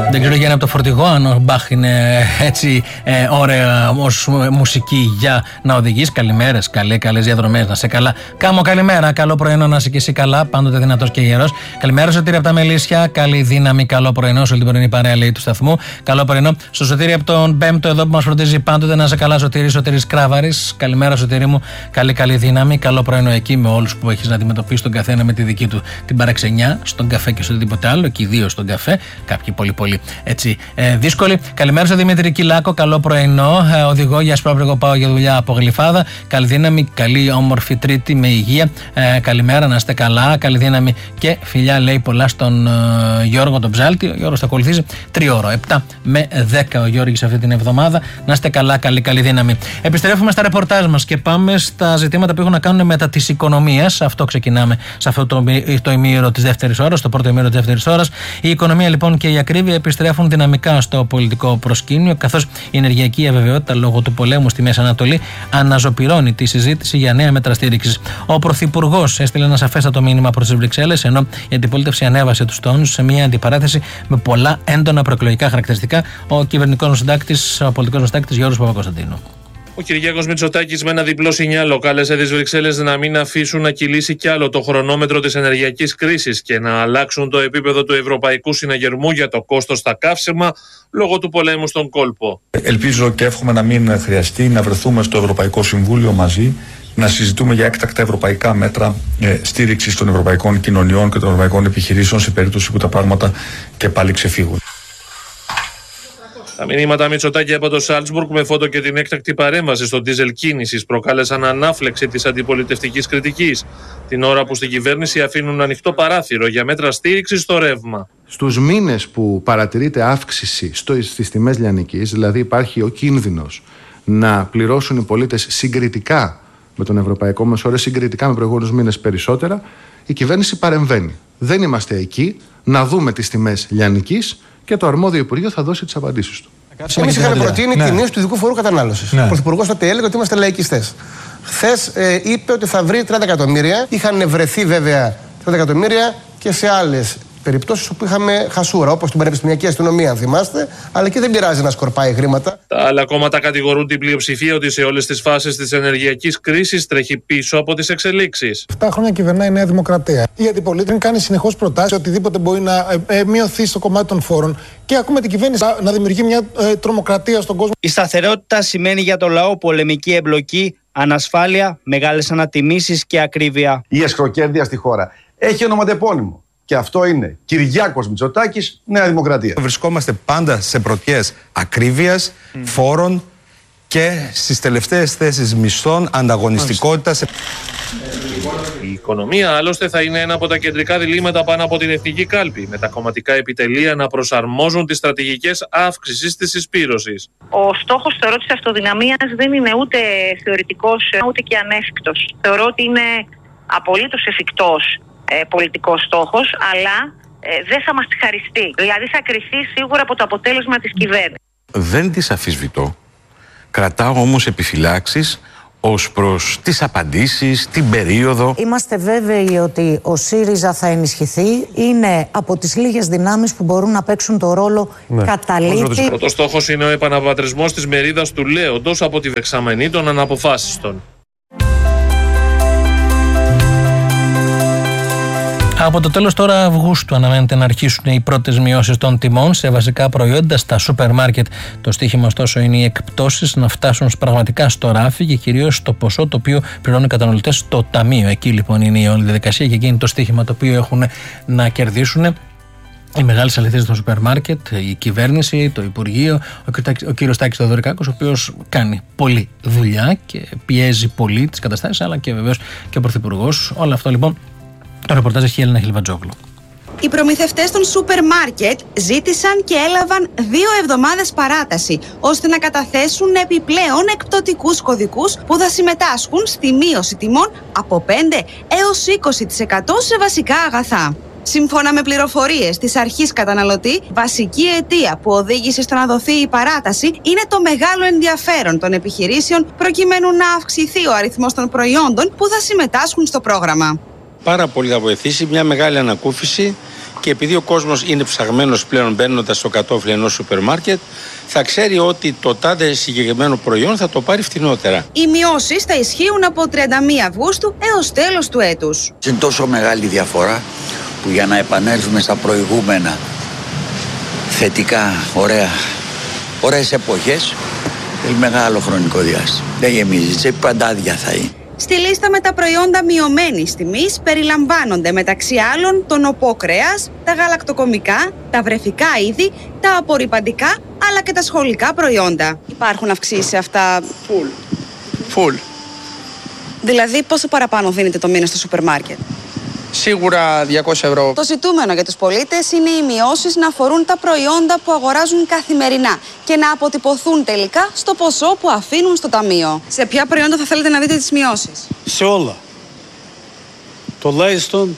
Δεν ξέρω, Γιάννη, από το φορτηγό, αν ο Μπαχ είναι έτσι ωραία ως μουσική για να οδηγείς. Καλημέρες, καλές διαδρομές, να σε καλά. Κάμω, καλημέρα, καλό πρωινό, να είσαι και εσύ καλά, πάντοτε δυνατός και γερός. Καλημέρα, Σωτήρη από τα Μελίσια, καλή δύναμη, καλό πρωινό σε όλη την πρωινή παρέα, λέει, του σταθμού. Καλό πρωινό στο Σωτήρη από τον Πέμπτο, εδώ που μας φροντίζει πάντοτε, να σε καλά, Σωτήρης Κράβαρης. Καλημέρα, Σωτήρη μου, καλή δύναμη, καλό πρωινό εκεί με όλους που έχεις να αντιμετωπίσεις, τον καθένα με τη δική του την παραξενιά, στον καφέ και στο οτιδήποτε άλλο, και ιδίως στον καφέ, κάποιοι πολύ έτσι δύσκολοι. Καλημέρα στο Δημήτρη Κυλάκο, καλό πρωινό. Οδηγώ για Σπρόπρεγο, πάω για δουλειά από Γλυφάδα. Καλή δύναμη, καλή όμορφη Τρίτη με υγεία. Καλημέρα, να είστε καλά. Καλή δύναμη και φιλιά, λέει, πολλά στον Γιώργο τον Ψάλτη. Ο Γιώργος θα ακολουθήσει τριώρο, 7 με 10 ο Γιώργης αυτή την εβδομάδα. Να είστε καλά, καλή δύναμη. Επιστρέφουμε στα ρεπορτάζ μας και πάμε στα ζητήματα που έχουν να κάνουν μετά της οικονομίας. Αυτό ξεκινάμε σε αυτό το ημίωρο της δεύτερης ώρας, το πρώτο ημίωρο της δεύτερης ώρας. Η οικονομία λοιπόν και η ακρίβεια επιστρέφουν δυναμικά στο πολιτικό προσκήνιο, καθώς η ενεργειακή αβεβαιότητα λόγω του πολέμου στη Μέση Ανατολή αναζωπυρώνει τη συζήτηση για νέα μέτρα στήριξης. Ο Πρωθυπουργός έστειλε ένα σαφέστατο μήνυμα προς τις Βρυξέλλες, ενώ η αντιπολίτευση ανέβασε τους τόνους σε μια αντιπαράθεση με πολλά έντονα προεκλογικά χαρακτηριστικά. Ο πολιτικός μας συντάκτης Γιώργος Παπακοσταντίνου. Ο Κυριάκος Μητσοτάκης με ένα διπλό σινιάλο κάλεσε τις Βρυξέλλες να μην αφήσουν να κυλήσει κι άλλο το χρονόμετρο της ενεργειακής κρίσης και να αλλάξουν το επίπεδο του ευρωπαϊκού συναγερμού για το κόστος στα καύσιμα λόγω του πολέμου στον κόλπο. Ελπίζω και εύχομαι να μην χρειαστεί να βρεθούμε στο Ευρωπαϊκό Συμβούλιο μαζί, να συζητούμε για έκτακτα ευρωπαϊκά μέτρα στήριξης των ευρωπαϊκών κοινωνιών και των ευρωπαϊκών επιχειρήσεων σε περίπτωση που τα πράγματα και πάλι ξεφύγουν. Τα μηνύματα Μητσοτάκη από το Σάλτσμπουργκ με φώτο και την έκτακτη παρέμβαση στο ντίζελ κίνησης προκάλεσαν ανάφλεξη της αντιπολιτευτικής κριτικής, την ώρα που στην κυβέρνηση αφήνουν ανοιχτό παράθυρο για μέτρα στήριξης στο ρεύμα. Στους μήνες που παρατηρείται αύξηση στις τιμές λιανικής, δηλαδή υπάρχει ο κίνδυνος να πληρώσουν οι πολίτες συγκριτικά με τον ευρωπαϊκό μεσόωρο, συγκριτικά με προηγούμενους μήνες περισσότερα, η κυβέρνηση παρεμβαίνει. Δεν είμαστε εκεί να δούμε τις τιμές λιανικής και το αρμόδιο Υπουργείο θα δώσει τις απαντήσεις του. Εμείς είχαμε προτείνει τη μείωση του ειδικού φόρου κατανάλωσης. Ο Πρωθυπουργός τότε έλεγε ότι είμαστε λαϊκιστές. Χθες είπε ότι θα βρει 30 εκατομμύρια. Είχαν βρεθεί βέβαια 30 εκατομμύρια και σε άλλες περιπτώσεις όπου είχαμε χασούρα, όπως την Πανεπιστημιακή Αστυνομία, αν θυμάστε, αλλά και δεν πειράζει να σκορπάει χρήματα. Τα άλλα κόμματα κατηγορούν την πλειοψηφία ότι σε όλες τις φάσεις της ενεργειακής κρίσης τρέχει πίσω από τις εξελίξεις. 7 χρόνια κυβερνάει η Νέα Δημοκρατία. Η αντιπολίτευση κάνει συνεχώς προτάσεις οτιδήποτε μπορεί να μειωθεί στο κομμάτι των φόρων και ακούμε την κυβέρνηση να δημιουργεί μια τρομοκρατία στον κόσμο. Η σταθερότητα σημαίνει για το λαό πολεμική εμπλοκή, ανασφάλεια, μεγάλες ανατιμήσεις και ακρίβεια. Η εσχροκέρδεια στη χώρα έχει ονοματεπώνυμο. Και αυτό είναι Κυριάκος Μητσοτάκης, Νέα Δημοκρατία. Βρισκόμαστε πάντα σε πρωτιές ακρίβειας, φόρων και στις τελευταίες θέσεις μισθών, ανταγωνιστικότητας. Η οικονομία άλλωστε θα είναι ένα από τα κεντρικά διλήμματα πάνω από την εθνική κάλπη, με τα κομματικά επιτελεία να προσαρμόζουν τις στρατηγικές αύξησης της συσπήρωσης. Ο στόχος, θεωρώ, της αυτοδυναμίας δεν είναι ούτε θεωρητικός ούτε και ανέφικτος. Θεωρώ ότι είναι απολύτως εφικτός πολιτικός στόχος, αλλά δεν θα μας χαριστεί. Δηλαδή θα κριθεί σίγουρα από το αποτέλεσμα της κυβέρνησης. Δεν τις αμφισβητώ. Κρατάω όμως επιφυλάξεις ως προς τις απαντήσεις, την περίοδο. Είμαστε βέβαιοι ότι ο ΣΥΡΙΖΑ θα ενισχυθεί. Είναι από τις λίγες δυνάμεις που μπορούν να παίξουν το ρόλο καταλήτη. Ο πρώτος στόχος είναι ο επαναπατρισμός της μερίδας του λέοντος από τη δεξαμενή των αναποφάσιστων. Από το τέλος τώρα Αυγούστου αναμένεται να αρχίσουν οι πρώτες μειώσεις των τιμών σε βασικά προϊόντα στα σούπερ μάρκετ. Το στοίχημα ωστόσο είναι οι εκπτώσεις να φτάσουν πραγματικά στο ράφι και κυρίως στο ποσό το οποίο πληρώνουν οι καταναλωτές στο ταμείο. Εκεί λοιπόν είναι η όλη διαδικασία και εκεί είναι το στοίχημα το οποίο έχουν να κερδίσουν οι μεγάλες αληθείες των σούπερ μάρκετ, η κυβέρνηση, το Υπουργείο, ο κύριος Τάκης Θεοδωρικάκος, ο οποίος κάνει πολλή δουλειά και πιέζει πολύ τις καταστάσεις, αλλά και βεβαίως και ο Πρωθυπουργός. Όλα αυτό λοιπόν. Το ρεπορτάζ έχει η Έλληνα Χιλβατζόγλου. Οι προμηθευτές των σούπερ μάρκετ ζήτησαν και έλαβαν 2 εβδομάδες παράταση, ώστε να καταθέσουν επιπλέον εκπτωτικούς κωδικούς που θα συμμετάσχουν στη μείωση τιμών από 5 έως 20% σε βασικά αγαθά. Σύμφωνα με πληροφορίες της Αρχής Καταναλωτή, βασική αιτία που οδήγησε στο να δοθεί η παράταση είναι το μεγάλο ενδιαφέρον των επιχειρήσεων προκειμένου να αυξηθεί ο αριθμός των προϊόντων που θα συμμετάσχουν στο πρόγραμμα. Πάρα πολύ θα βοηθήσει, μια μεγάλη ανακούφιση Και επειδή ο κόσμος είναι ψαγμένος πλέον μπαίνοντας στο κατόφλι ενός σούπερ μάρκετ, θα ξέρει ότι το τάδε συγκεκριμένο προϊόν θα το πάρει φτηνότερα. Οι μειώσεις θα ισχύουν από 31 Αυγούστου έως τέλος του έτους. Είναι τόσο μεγάλη διαφορά που για να επανέλθουμε στα προηγούμενα θετικά, ωραίες εποχές, έχει μεγάλο χρονικό διάστημα. Δεν γεμίζει, σε παντάδια θα είναι. Στη λίστα με τα προϊόντα μειωμένης τιμής περιλαμβάνονται μεταξύ άλλων το νοπό κρέας, τα γαλακτοκομικά, τα βρεφικά είδη, τα απορρυπαντικά αλλά και τα σχολικά προϊόντα. Υπάρχουν αυξήσεις σε αυτά? Full. Δηλαδή πόσο παραπάνω δίνετε το μήνα στο σούπερ μάρκετ? Σίγουρα 200 ευρώ. Το ζητούμενο για τους πολίτες είναι οι μειώσεις να αφορούν τα προϊόντα που αγοράζουν καθημερινά και να αποτυπωθούν τελικά στο ποσό που αφήνουν στο ταμείο. Σε ποια προϊόντα θα θέλετε να δείτε τις μειώσεις? Σε όλα. Τουλάχιστον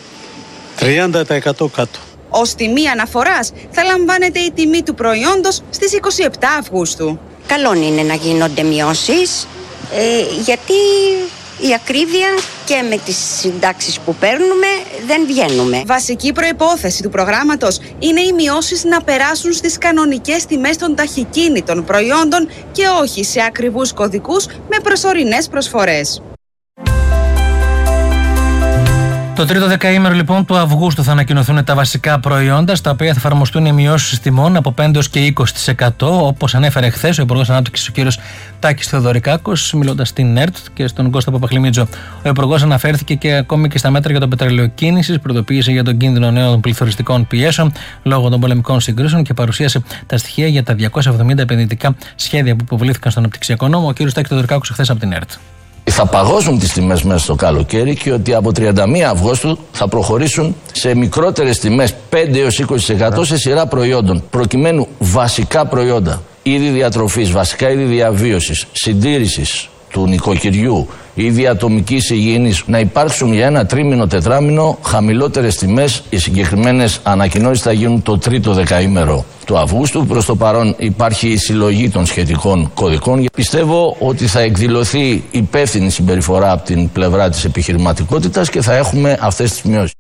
30% κάτω. Ως τιμή αναφοράς θα λαμβάνεται η τιμή του προϊόντος στις 27 Αυγούστου. Καλό είναι να γίνονται μειώσεις, γιατί η ακρίβεια και με τις συντάξεις που παίρνουμε δεν βγαίνουμε. Βασική προϋπόθεση του προγράμματος είναι οι μειώσεις να περάσουν στις κανονικές τιμές των ταχυκίνητων προϊόντων και όχι σε ακριβούς κωδικούς με προσωρινές προσφορές. Το τρίτο δεκαήμερο λοιπόν του Αυγούστου θα ανακοινωθούν τα βασικά προϊόντα στα οποία θα εφαρμοστούν οι μειώσεις τιμών από 5% έως και 20%. Όπως ανέφερε χθες ο Υπουργός Ανάπτυξης ο κύριος Τάκης Θεοδωρικάκος, μιλώντας στην ΕΡΤ και στον Κώστα Παπαχλημίτζο. Ο Υπουργός αναφέρθηκε και ακόμη και στα μέτρα για το πετρέλαιο κίνησης, προειδοποίησε για τον κίνδυνο νέων πληθωριστικών πιέσεων λόγω των πολεμικών συγκρίσεων και παρουσίασε τα στοιχεία για τα 270 επενδυτικά σχέδια που υποβλήθηκαν στον αναπτυξιακό νόμο. Ο κύριος Τάκης Θεοδωρικάκος χθες από την ΕΡΤ. Θα παγώσουν τις τιμές μέσα στο καλοκαίρι και ότι από 31 Αυγούστου θα προχωρήσουν σε μικρότερες τιμές 5 έως 20% σε σειρά προϊόντων, προκειμένου βασικά προϊόντα, είδη διατροφής, βασικά είδη διαβίωσης, συντήρησης του νοικοκυριού, είδη ατομικής υγιεινής, να υπάρξουν για ένα τρίμηνο, τετράμηνο χαμηλότερες τιμές. Οι συγκεκριμένες ανακοινώσεις θα γίνουν το τρίτο δεκαήμερο του Αυγούστου. Προς το παρόν υπάρχει η συλλογή των σχετικών κωδικών. Πιστεύω ότι θα εκδηλωθεί υπεύθυνη συμπεριφορά από την πλευρά της επιχειρηματικότητας και θα έχουμε αυτές τις μειώσεις.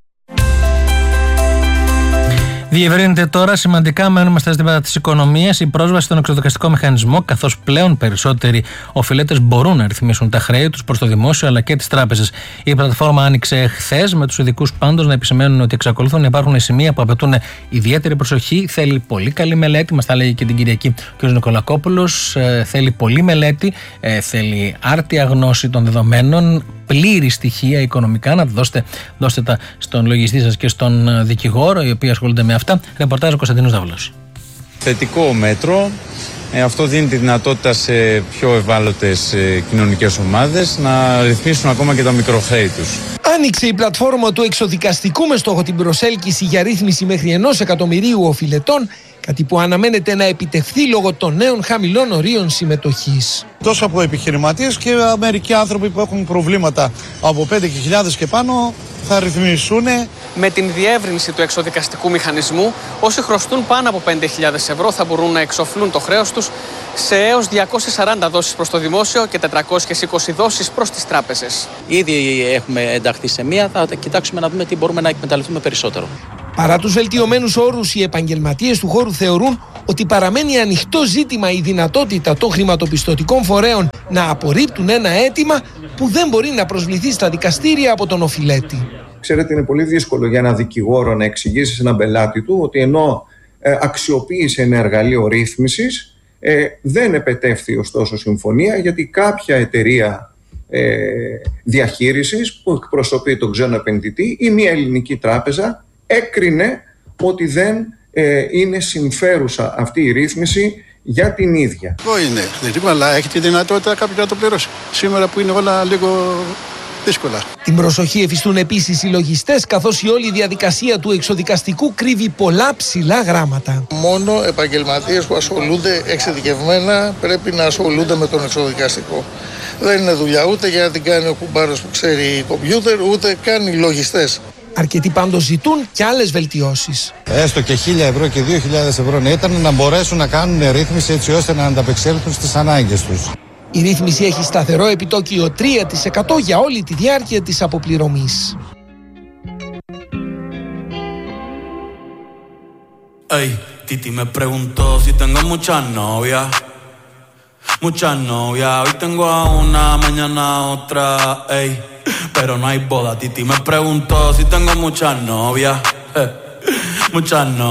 Διευρύνεται τώρα σημαντικά, μένουμε στα ζητήματα της οικονομίας, η πρόσβαση στον εξοδικαστικό μηχανισμό, καθώς πλέον περισσότεροι οφειλέτες μπορούν να ρυθμίσουν τα χρέη τους προς το δημόσιο αλλά και τις τράπεζες. Η πλατφόρμα άνοιξε χθες, με τους ειδικούς πάντως να επισημαίνουν ότι εξακολουθούν να υπάρχουν σημεία που απαιτούν ιδιαίτερη προσοχή. Θέλει πολύ καλή μελέτη, μας τα λέγει και την Κυριακή ο κ. Νικολακόπουλος. Θέλει πολύ μελέτη, θέλει άρτια γνώση των δεδομένων, πλήρη στοιχεία οικονομικά. Να δώστε τα στον λογιστή σας και στον δικηγόρο, οι οποίοι ασχολούνται με αυτά. Ρεπορτάζ ο Κωνσταντίνος Δαύλος. Θετικό μέτρο. Αυτό δίνει τη δυνατότητα σε πιο ευάλωτες κοινωνικές ομάδες να ρυθμίσουν ακόμα και τα μικροχρέη τους. Άνοιξε η πλατφόρμα του εξοδικαστικού με στόχο την προσέλκυση για ρύθμιση μέχρι 1 εκατομμυρίου οφειλετών, κάτι που αναμένεται να επιτευχθεί λόγω των νέων χαμηλών ορίων συμμετοχής. Τόσο από επιχειρηματίες και μερικοί άνθρωποι που έχουν προβλήματα από 5.000 και πάνω θα ρυθμίσουν. Με την διεύρυνση του εξοδικαστικού μηχανισμού, όσοι χρωστούν πάνω από 5.000 ευρώ θα μπορούν να εξοφλούν το χρέος τους σε έως 240 δόσεις προς το δημόσιο και 420 δόσεις προς τις τράπεζες. Ήδη έχουμε ενταχθεί σε μία, θα κοιτάξουμε να δούμε τι μπορούμε να εκμεταλλευτούμε περισσότερο. Παρά τους βελτιωμένους όρους, οι επαγγελματίες του χώρου θεωρούν ότι παραμένει ανοιχτό ζήτημα η δυνατότητα των χρηματοπιστωτικών φορέων να απορρίπτουν ένα αίτημα που δεν μπορεί να προσβληθεί στα δικαστήρια από τον οφειλέτη. Ξέρετε, είναι πολύ δύσκολο για ένα δικηγόρο να εξηγήσει σε έναν πελάτη του ότι ενώ αξιοποίησε ένα εργαλείο ρύθμισης, δεν επετεύθη ωστόσο συμφωνία, γιατί κάποια εταιρεία διαχείρισης που εκπροσωπεί τον ξένο επενδυτή ή μια ελληνική τράπεζα έκρινε ότι δεν είναι συμφέρουσα αυτή η ρύθμιση για την ίδια. Είναι ζήτημα, αλλά έχει τη δυνατότητα κάποιος να το πληρώσει. Σήμερα που είναι όλα λίγο δύσκολα. Την προσοχή εφιστούν επίσης οι λογιστές, καθώς η όλη διαδικασία του εξοδικαστικού κρύβει πολλά ψηλά γράμματα. Μόνο επαγγελματίες που ασχολούνται εξειδικευμένα πρέπει να ασχολούνται με τον εξοδικαστικό. Δεν είναι δουλειά ούτε για να την κάνει ο κουμπάρος που ξέρει κομπιούτερ, ούτε καν οι λογιστές. Αρκετοί πάντως ζητούν και άλλες βελτιώσεις. Έστω και 1.000 ευρώ και 2.000 ευρώ να ήταν, να μπορέσουν να κάνουν ρύθμιση έτσι ώστε να ανταπεξέλθουν στις ανάγκες τους. Η ρύθμιση έχει σταθερό επιτόκιο 3% για όλη τη διάρκεια της αποπληρωμής. Ey, Titi me preguntó si tengo muchas novias. Muchas novias, hoy tengo a una, mañana a otra, ey. Pero no hay boda, Titi me preguntó si tengo muchas novias. Muchas novias.